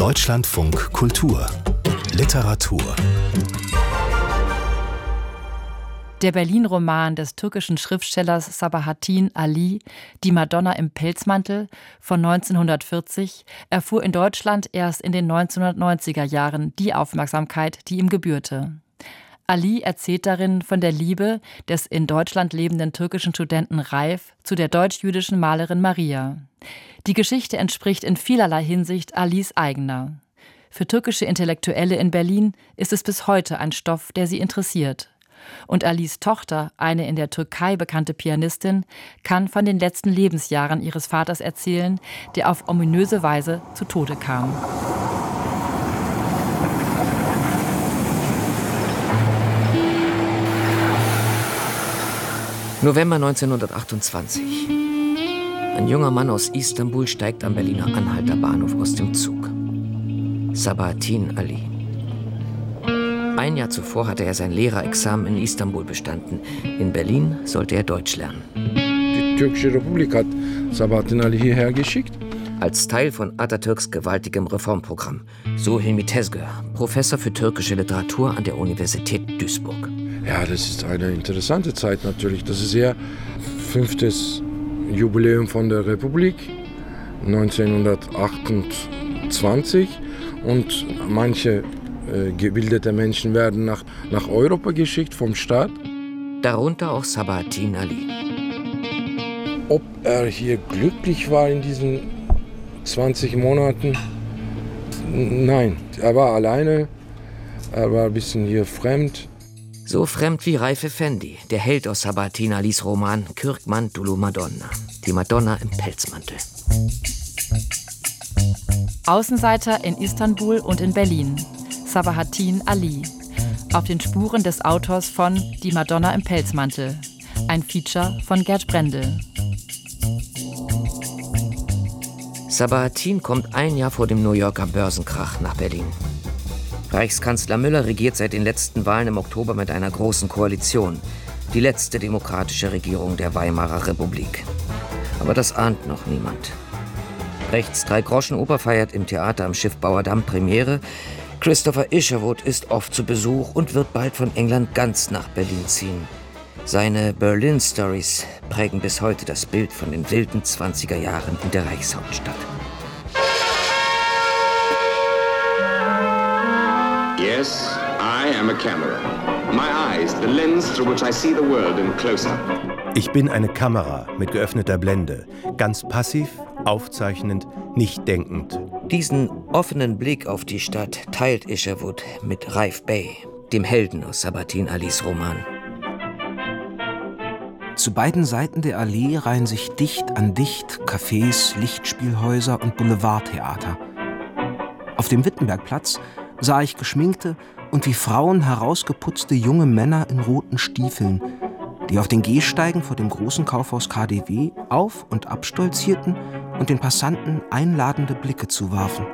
Deutschlandfunk Kultur Literatur. Der Berlin-Roman des türkischen Schriftstellers Sabahattin Ali, Die Madonna im Pelzmantel von 1940, erfuhr in Deutschland erst in den 1990er Jahren die Aufmerksamkeit, die ihm gebührte. Ali erzählt darin von der Liebe des in Deutschland lebenden türkischen Studenten Raif zu der deutsch-jüdischen Malerin Maria. Die Geschichte entspricht in vielerlei Hinsicht Alis eigener. Für türkische Intellektuelle in Berlin ist es bis heute ein Stoff, der sie interessiert. Und Alis Tochter, eine in der Türkei bekannte Pianistin, kann von den letzten Lebensjahren ihres Vaters erzählen, der auf ominöse Weise zu Tode kam. November 1928. Ein junger Mann aus Istanbul steigt am Berliner Anhalter Bahnhof aus dem Zug. Sabahattin Ali. Ein Jahr zuvor hatte er sein Lehrerexamen in Istanbul bestanden. In Berlin sollte er Deutsch lernen. Die türkische Republik hat Sabahattin Ali hierher geschickt. Als Teil von Atatürks gewaltigem Reformprogramm. So Hilmi Tezgör, Professor für türkische Literatur an der Universität Duisburg. Ja, das ist eine interessante Zeit natürlich. Das ist ja 5. Jubiläum von der Republik, 1928. Und manche gebildete Menschen werden nach Europa geschickt vom Staat. Darunter auch Sabahattin Ali. Ob er hier glücklich war in diesen 20 Monaten? Nein, er war alleine, er war ein bisschen hier fremd. So fremd wie Raif Effendi, der Held aus Sabahattin Alis Roman Kürkman Dulu Madonna, die Madonna im Pelzmantel. Außenseiter in Istanbul und in Berlin. Sabahattin Ali. Auf den Spuren des Autors von Die Madonna im Pelzmantel. Ein Feature von Gerd Brendel. Sabahattin kommt ein Jahr vor dem New Yorker Börsenkrach nach Berlin. Reichskanzler Müller regiert seit den letzten Wahlen im Oktober mit einer großen Koalition. Die letzte demokratische Regierung der Weimarer Republik. Aber das ahnt noch niemand. Brechts Drei-Groschen-Oper feiert im Theater am Schiffbauer Damm Premiere. Christopher Isherwood ist oft zu Besuch und wird bald von England ganz nach Berlin ziehen. Seine Berlin Stories prägen bis heute das Bild von den wilden 20er Jahren in der Reichshauptstadt. Yes, I am a camera. My eyes, the lens through which I see the world in close-up. Ich bin eine Kamera mit geöffneter Blende, ganz passiv, aufzeichnend, nicht denkend. Diesen offenen Blick auf die Stadt teilt Isherwood mit Raif Bey, dem Helden aus Sabahattin Alis Roman. Zu beiden Seiten der Allee reihen sich dicht an dicht Cafés, Lichtspielhäuser und Boulevardtheater. Auf dem Wittenbergplatz sah ich geschminkte und wie Frauen herausgeputzte junge Männer in roten Stiefeln, die auf den Gehsteigen vor dem großen Kaufhaus KaDeWe auf- und abstolzierten und den Passanten einladende Blicke zuwarfen.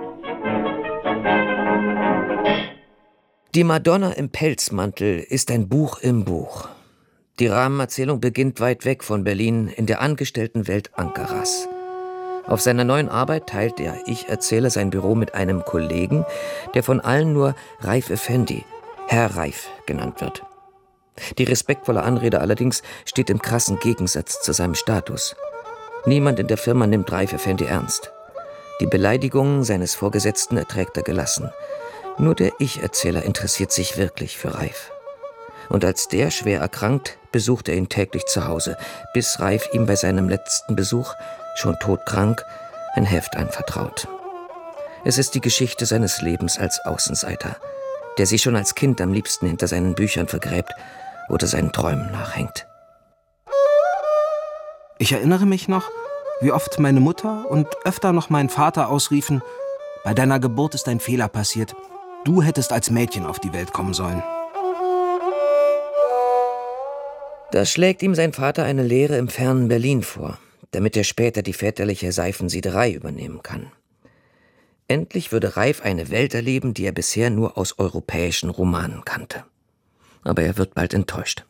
Die Madonna im Pelzmantel ist ein Buch im Buch. Die Rahmenerzählung beginnt weit weg von Berlin in der Angestelltenwelt Ankaras. Auf seiner neuen Arbeit teilt der Ich-Erzähler sein Büro mit einem Kollegen, der von allen nur Raif Effendi, Herr Raif, genannt wird. Die respektvolle Anrede allerdings steht im krassen Gegensatz zu seinem Status. Niemand in der Firma nimmt Raif Effendi ernst. Die Beleidigungen seines Vorgesetzten erträgt er gelassen. Nur der Ich-Erzähler interessiert sich wirklich für Raif. Und als der schwer erkrankt, besucht er ihn täglich zu Hause, bis Raif ihm bei seinem letzten Besuch, schon todkrank, ein Heft anvertraut. Es ist die Geschichte seines Lebens als Außenseiter, der sich schon als Kind am liebsten hinter seinen Büchern vergräbt oder seinen Träumen nachhängt. Ich erinnere mich noch, wie oft meine Mutter und öfter noch mein Vater ausriefen: Bei deiner Geburt ist ein Fehler passiert. Du hättest als Mädchen auf die Welt kommen sollen. Da schlägt ihm sein Vater eine Lehre im fernen Berlin vor, damit er später die väterliche Seifensiederei übernehmen kann. Endlich würde Raif eine Welt erleben, die er bisher nur aus europäischen Romanen kannte. Aber er wird bald enttäuscht.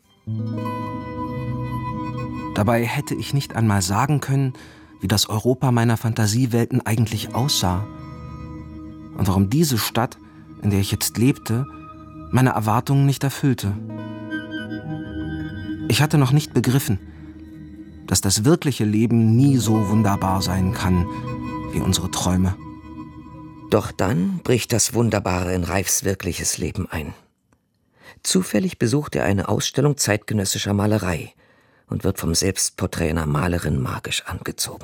Dabei hätte ich nicht einmal sagen können, wie das Europa meiner Fantasiewelten eigentlich aussah. und warum diese Stadt, in der ich jetzt lebte, meine Erwartungen nicht erfüllte. Ich hatte noch nicht begriffen, dass das wirkliche Leben nie so wunderbar sein kann wie unsere Träume. Doch dann bricht das Wunderbare in Reifs wirkliches Leben ein. Zufällig besucht er eine Ausstellung zeitgenössischer Malerei und wird vom Selbstporträt einer Malerin magisch angezogen.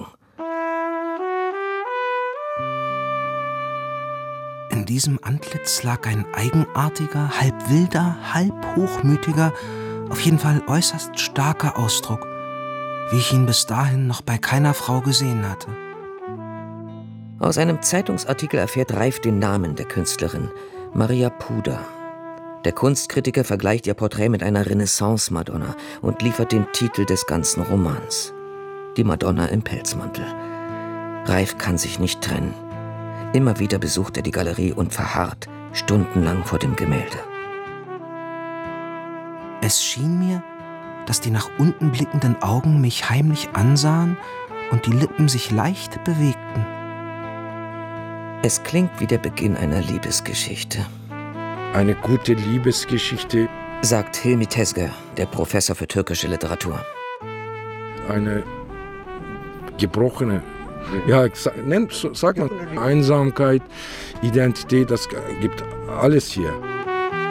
In diesem Antlitz lag ein eigenartiger, halb wilder, halb hochmütiger, auf jeden Fall äußerst starker Ausdruck, wie ich ihn bis dahin noch bei keiner Frau gesehen hatte. Aus einem Zeitungsartikel erfährt Reif den Namen der Künstlerin, Maria Puder. Der Kunstkritiker vergleicht ihr Porträt mit einer Renaissance-Madonna und liefert den Titel des ganzen Romans: Die Madonna im Pelzmantel. Reif kann sich nicht trennen. Immer wieder besucht er die Galerie und verharrt stundenlang vor dem Gemälde. Es schien mir, dass die nach unten blickenden Augen mich heimlich ansahen und die Lippen sich leicht bewegten. Es klingt wie der Beginn einer Liebesgeschichte. Eine gute Liebesgeschichte. Sagt Hilmi Tezgah, der Professor für türkische Literatur. Eine gebrochene, sag man, Einsamkeit, Identität, das gibt alles hier.